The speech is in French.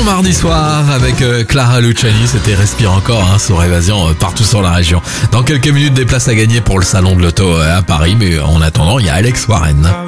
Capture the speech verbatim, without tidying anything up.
mardi soir avec euh, Clara Luciani, c'était Respire encore hein, sur Évasion euh, partout sur la région. Dans quelques minutes, des places à gagner pour le salon de l'auto euh, à Paris, mais en attendant, il y a Alex Warren.